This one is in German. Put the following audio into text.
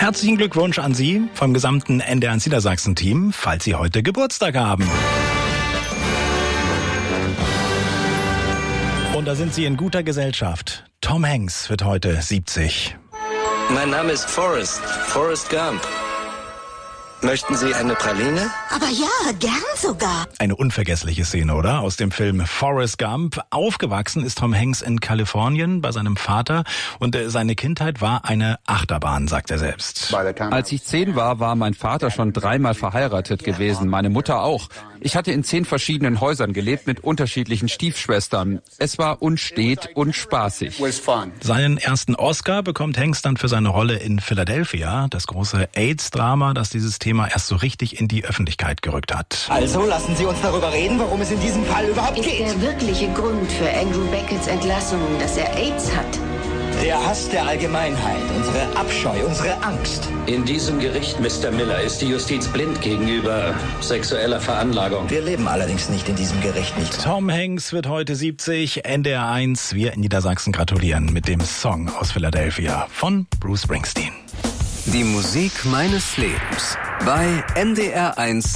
Herzlichen Glückwunsch an Sie vom gesamten NDR1 Niedersachsen-Team, falls Sie heute Geburtstag haben. Und da sind Sie in guter Gesellschaft. Tom Hanks wird heute 70. Mein Name ist Forrest Gump. Möchten Sie eine Praline? Aber ja, gern sogar. Eine unvergessliche Szene, oder? Aus dem Film Forrest Gump. Aufgewachsen ist Tom Hanks in Kalifornien bei seinem Vater und seine Kindheit war eine Achterbahn, sagt er selbst. Als ich 10 war, war mein Vater schon 3-mal verheiratet gewesen, meine Mutter auch. Ich hatte in 10 verschiedenen Häusern gelebt mit unterschiedlichen Stiefschwestern. Es war unstet und spaßig. Seinen ersten Oscar bekommt Hanks dann für seine Rolle in Philadelphia, das große AIDS-Drama, das dieses Thema erst so richtig in die Öffentlichkeit gerückt hat. Also lassen Sie uns darüber reden, worum es in diesem Fall überhaupt geht. Ist der wirkliche Grund für Andrew Becketts Entlassung, dass er AIDS hat? Der Hass der Allgemeinheit, unsere Abscheu, unsere Angst. In diesem Gericht, Mr. Miller, ist die Justiz blind gegenüber sexueller Veranlagung. Wir leben allerdings nicht in diesem Gericht, nicht wahr? Tom Hanks wird heute 70, NDR1. Wir in Niedersachsen gratulieren mit dem Song aus Philadelphia von Bruce Springsteen. Die Musik meines Lebens bei NDR1